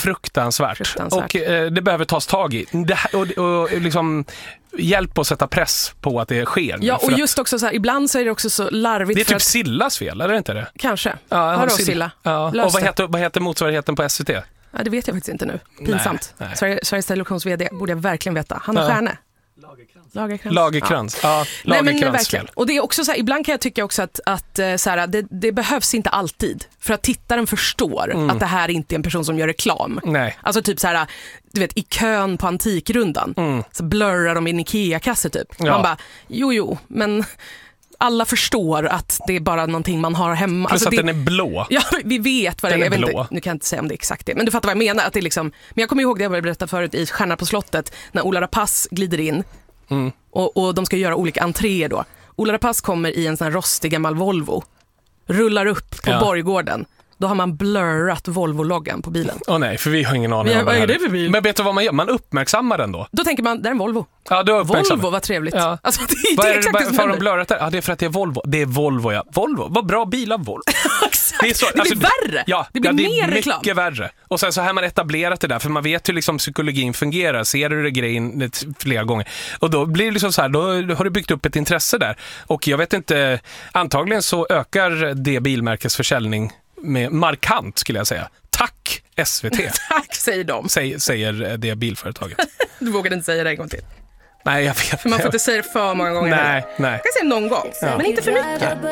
fruktansvärt. Och det behöver tas tag i. Det här, och liksom hjälp att sätta press på att det sker. Ja, och just också så här, ibland så är det också så larvigt. Det är typ Sillas fel, eller inte det? Kanske. Ja, Hallå Silla. Ja. Och vad heter motsvarigheten på SVT? Ja, det vet jag faktiskt inte nu. Pinsamt. Nej. Sveriges Televisions vd borde jag verkligen veta. Hanna Stjärne. Lagerkrans. Ja, Lagerkrans fel. Och det är också så här, ibland kan jag tycka också att så här, det behövs inte alltid för att tittaren förstår att det här inte är en person som gör reklam. Nej. Alltså typ så här, du vet, i kön på Antikrundan så blurrar de in Ikea-kasse typ. Ja. Man bara, jo, men alla förstår att det är bara någonting man har hemma. Plus alltså, att den är blå. Ja, vi vet vad det är. Jag vet blå. inte, nu kan jag inte säga om det är exakt det. Men du fattar vad jag menar. Att det är liksom, men jag kommer ihåg det jag berättade förut i Stjärna på slottet. När Ola Rapace glider in. Och de ska göra olika entréer då. Ola Rapace kommer i en sån här rostig gammal Volvo. Rullar upp på Borggården. Då har man blurrat Volvo-loggan på bilen. Nej, för vi har ingen aning om vad är det för bil? Men vet du vad man gör? Man uppmärksammar den då. Då tänker man, det är en Volvo. Ja, du uppmärksammar. Volvo, vad trevligt. Ja. Alltså, det är exakt det som händer. De blurrat där? Ja, det är för att det är Volvo. Det är Volvo, ja. Volvo, vad bra bil av Volvo. Exakt. Det blir värre. Ja, det blir mer mycket reklam. Värre. Och sen så har man etablerat det där, för man vet hur liksom psykologin fungerar. Ser du det grejen flera gånger. Och då blir det liksom så här, då har du byggt upp ett intresse där. Och jag vet inte, antagligen så ökar det bilmärkes försäljning med markant, skulle jag säga. Tack SVT. Tack, säger de. Säger det bilföretaget. Du vågade inte säga det en gång till. Nej, jag vet. För man får inte säga det för många gånger. Nej. Jag kan säga någon gång, men inte för mycket.